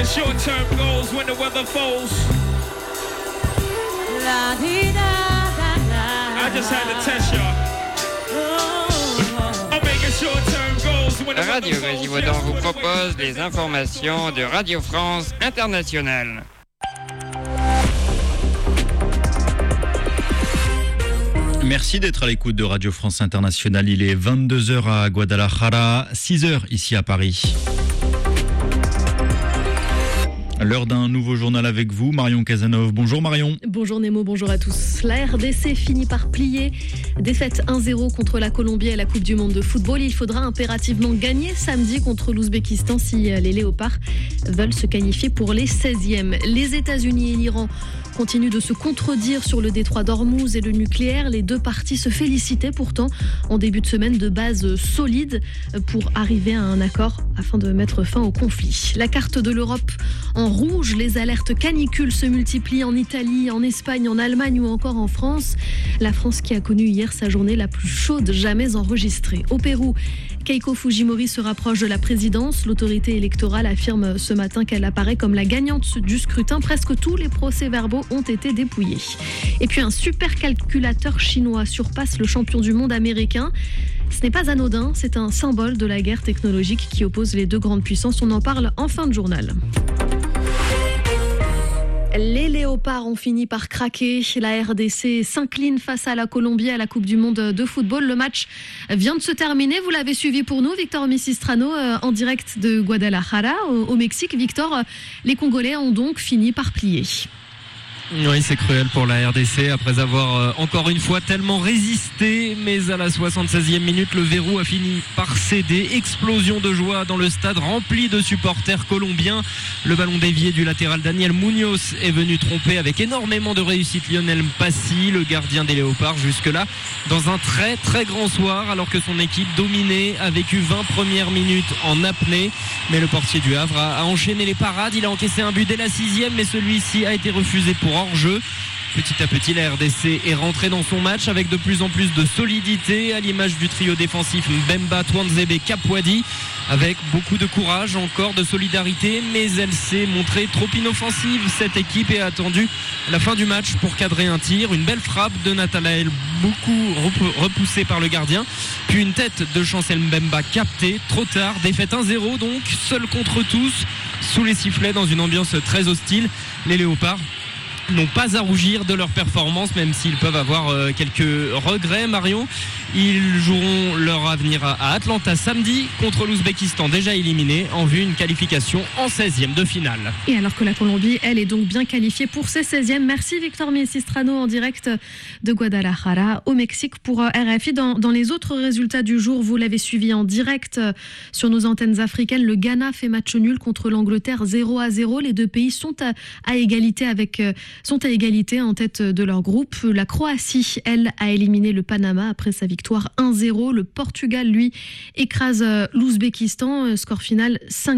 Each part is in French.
making short-term goals when the weather falls. I just had to test y'all. I'm making short-term goals when the weather Radio falls. Quasimodo vous propose les informations de Radio France Internationale. Merci d'être à l'écoute de Radio France Internationale. Il est 22h à Guadalajara, 6h ici à Paris. L'heure d'un nouveau journal avec vous, Marion Cazeneuve. Bonjour Marion. Bonjour Nemo, bonjour à tous. La RDC finit par plier. Défaite 1-0 contre la Colombie à la Coupe du Monde de football. Il faudra impérativement gagner samedi contre l'Ouzbékistan si les Léopards veulent se qualifier pour les 16e. Les États-Unis et l'Iran continuent de se contredire sur le détroit d'Ormuz et le nucléaire. Les deux parties se félicitaient pourtant en début de semaine de bases solides pour arriver à un accord afin de mettre fin au conflit. La carte de l'Europe en rouge, les alertes canicules se multiplient en Italie, en Espagne, en Allemagne ou encore en France. La France qui a connu hier sa journée la plus chaude jamais enregistrée. Au Pérou, Keiko Fujimori se rapproche de la présidence. L'autorité électorale affirme ce matin qu'elle apparaît comme la gagnante du scrutin. Presque tous les procès-verbaux ont été dépouillés. Et puis un supercalculateur chinois surpasse le champion du monde américain. Ce n'est pas anodin, c'est un symbole de la guerre technologique qui oppose les deux grandes puissances. On en parle en fin de journal. Les Léopards ont fini par craquer. La RDC s'incline face à la Colombie à la Coupe du Monde de football. Le match vient de se terminer. Vous l'avez suivi pour nous, Victor Misistrano, en direct de Guadalajara, au Mexique. Victor, les Congolais ont donc fini par plier. Oui, c'est cruel pour la RDC après avoir encore une fois tellement résisté, mais à la 76e minute, le verrou a fini par céder. Explosion de joie dans le stade rempli de supporters colombiens. Le ballon dévié du latéral Daniel Munoz est venu tromper avec énormément de réussite Lionel Mpassi, le gardien des Léopards, jusque-là dans un très très grand soir, alors que son équipe dominée a vécu 20 premières minutes en apnée. Mais le portier du Havre a enchaîné les parades. Il a encaissé un but dès la 6e, mais celui-ci a été refusé pour hors-jeu. Petit à petit, la RDC est rentrée dans son match avec de plus en plus de solidité, à l'image du trio défensif Mbemba, Twanzebe, Kapwadi, avec beaucoup de courage, encore de solidarité, mais elle s'est montrée trop inoffensive. Cette équipe a attendu la fin du match pour cadrer un tir, une belle frappe de Nathanaël, beaucoup repoussée par le gardien, puis une tête de Chancel Mbemba captée, trop tard, défaite 1-0 donc, seul contre tous, sous les sifflets dans une ambiance très hostile. Les Léopards n'ont pas à rougir de leur performance, même s'ils peuvent avoir quelques regrets. Marion, ils joueront leur avenir à Atlanta samedi contre l'Ouzbékistan, déjà éliminé, en vue d'une qualification en 16e de finale. Et alors que la Colombie, elle, est donc bien qualifiée pour ses 16e. Merci Victor Misistrano en direct de Guadalajara au Mexique pour RFI. Dans les autres résultats du jour, vous l'avez suivi en direct sur nos antennes africaines. Le Ghana fait match nul contre l'Angleterre 0-0. Les deux pays sont à égalité en tête de leur groupe. La Croatie, elle, a éliminé le Panama après sa victoire 1-0. Le Portugal, lui, écrase l'Ouzbékistan. Score final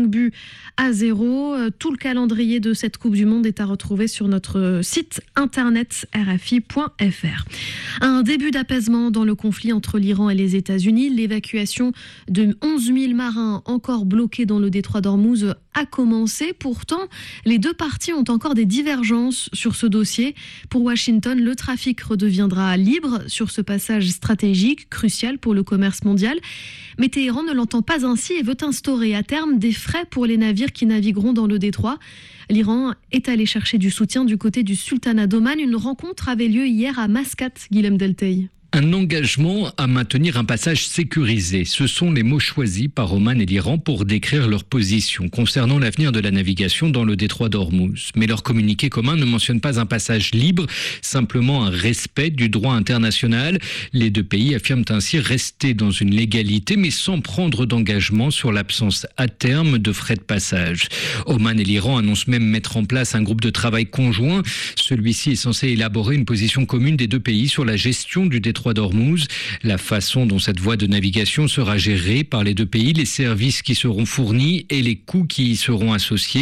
5-0. Tout le calendrier de cette Coupe du Monde est à retrouver sur notre site internet rfi.fr. Un début d'apaisement dans le conflit entre l'Iran et les États-Unis. L'évacuation de 11 000 marins encore bloqués dans le détroit d'Ormuz a commencé. Pourtant, les deux parties ont encore des divergences sur ce dossier. Pour Washington, le trafic redeviendra libre sur ce passage stratégique, crucial pour le commerce mondial. Mais Téhéran ne l'entend pas ainsi et veut instaurer à terme des frais pour les navires qui navigueront dans le détroit. L'Iran est allé chercher du soutien du côté du sultanat d'Oman. Une rencontre avait lieu hier à Mascate, Guilhem Delteil. Un engagement à maintenir un passage sécurisé. Ce sont les mots choisis par Oman et l'Iran pour décrire leur position concernant l'avenir de la navigation dans le détroit d'Ormuz. Mais leur communiqué commun ne mentionne pas un passage libre, simplement un respect du droit international. Les deux pays affirment ainsi rester dans une légalité, mais sans prendre d'engagement sur l'absence à terme de frais de passage. Oman et l'Iran annoncent même mettre en place un groupe de travail conjoint. Celui-ci est censé élaborer une position commune des deux pays sur la gestion du détroit d'Ormuz, la façon dont cette voie de navigation sera gérée par les deux pays, les services qui seront fournis et les coûts qui y seront associés.